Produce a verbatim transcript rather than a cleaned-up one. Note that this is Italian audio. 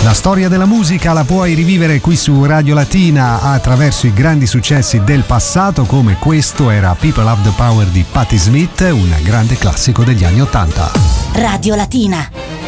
La storia della musica la puoi rivivere qui su Radio Latina attraverso i grandi successi del passato, come questo era People Have the Power di Patti Smith, un grande classico degli anni ottanta. Radio Latina.